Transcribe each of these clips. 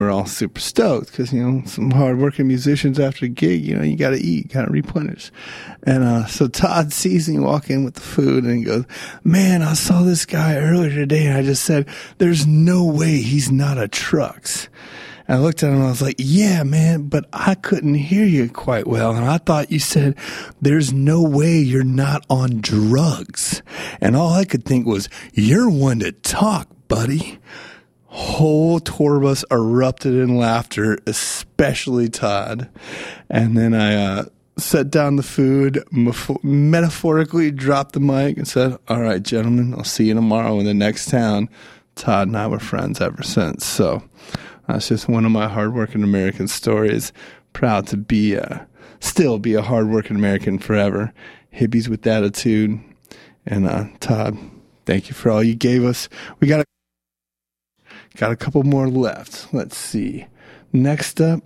we're all super stoked because, some hardworking musicians after a gig, you got to eat, got to replenish. And so Todd sees me walk in with the food and he goes, man, I saw this guy earlier today and I just said, there's no way he's not a Trucks. And I looked at him and I was like, yeah, man, but I couldn't hear you quite well. And I thought you said, there's no way you're not on drugs. And all I could think was, you're one to talk, buddy. Whole tour bus erupted in laughter, especially Todd. And then I set down the food, metaphorically dropped the mic and said, all right, gentlemen, I'll see you tomorrow in the next town. Todd and I were friends ever since. So that's just one of my hardworking American stories. Proud to still be a hardworking American forever. Hippies with attitude. And Todd, thank you for all you gave us. We got a couple more left. Let's see. Next up,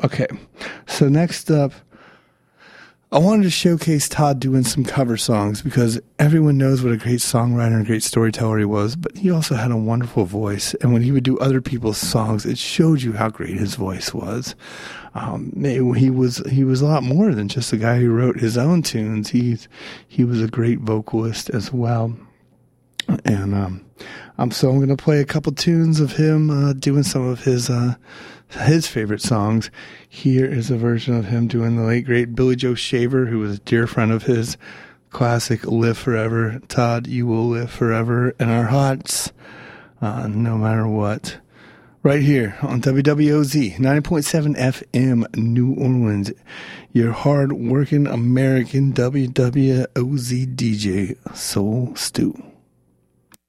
I wanted to showcase Todd doing some cover songs because everyone knows what a great songwriter and great storyteller he was, but he also had a wonderful voice. And when he would do other people's songs, it showed you how great his voice was. He was a lot more than just a guy who wrote his own tunes. He was a great vocalist as well. And I'm going to play a couple tunes of him doing some of his favorite songs. Here is a version of him doing the late great Billy Joe Shaver, who was a dear friend of his. Classic Live Forever. Todd, you will live forever in our hearts, no matter what. Right here on WWOZ 90.7 FM New Orleans, your hard-working American WWOZ DJ, Soul Stew.